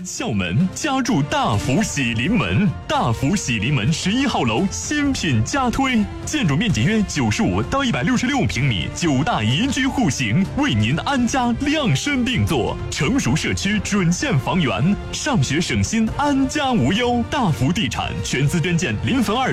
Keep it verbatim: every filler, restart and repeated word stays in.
校门，家住大福喜临门。大福喜临门十一号楼新品加推，建筑面积约九十五到一百六十六平米，九大宜居户型，为您安家量身定做。成熟社区准线房源，上学省心，安家无忧。大福地产全资捐建临汾二